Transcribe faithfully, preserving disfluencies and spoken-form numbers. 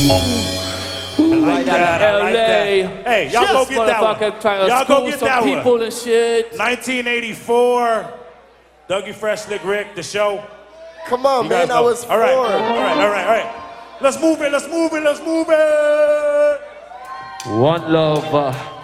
like that, I like that. Hey, y'all go get that one. Y'all go get that one. People and shit. nineteen eighty-four, Dougie Fresh, Slick Rick, the show. Come on, man, I was four. All right, all right, all right, all right. Let's move it, let's move it, let's move it. One love. Uh,